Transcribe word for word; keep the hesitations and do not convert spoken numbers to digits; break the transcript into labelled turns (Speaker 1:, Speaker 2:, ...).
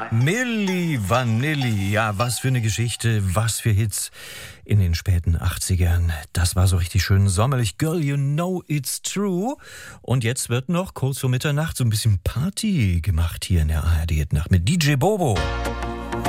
Speaker 1: Milli Vanilli, ja, was für eine Geschichte, was für Hits in den späten achtzigern. Das war so richtig schön sommerlich. Girl, you know it's true. Und jetzt wird noch kurz vor Mitternacht so ein bisschen Party gemacht hier in der A R D-Nacht mit D J Bobo.